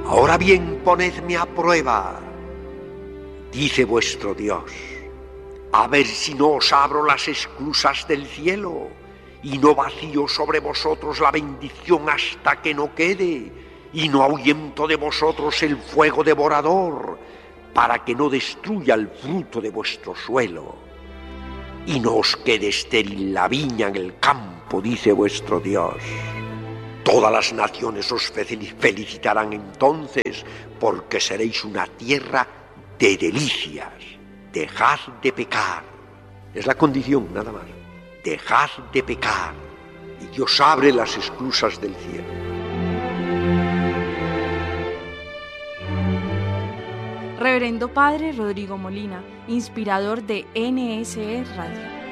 Ahora bien, ponedme a prueba, dice vuestro Dios, a ver si no os abro las esclusas del cielo y no vacío sobre vosotros la bendición hasta que no quede, y no ahuyento de vosotros el fuego devorador, para que no destruya el fruto de vuestro suelo, y no os quede estéril la viña en el campo, dice vuestro Dios. Todas las naciones os felicitarán entonces, porque seréis una tierra de delicias. Dejad de pecar. Es la condición, nada más. Dejad de pecar, y Dios abre las esclusas del cielo. Reverendo Padre Rodrigo Molina, inspirador de NSE Radio.